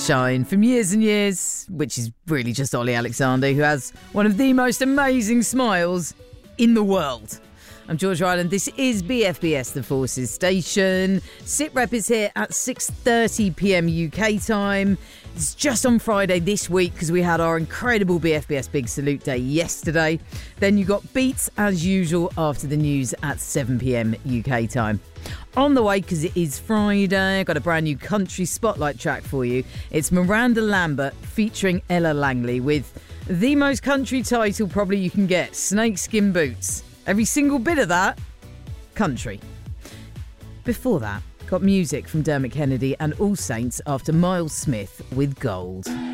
Shine from Years and Years, which is really just Ollie Alexander, who has one of the most amazing smiles in the world. I'm Georgia Island. This is BFBS, the Forces station. SitRep is here at 6:30pm UK time. It's just on Friday this week because we had our incredible BFBS Big Salute Day yesterday. Then you got Beats as usual after the news at 7pm UK time. On the way, because it is Friday, I've got a brand new country spotlight track for you. It's Miranda Lambert featuring Ella Langley with the most country title probably you can get, Snakeskin Boots. Every single bit of that, country. Before that, got music from Dermot Kennedy and All Saints after Miles Smith with Gold.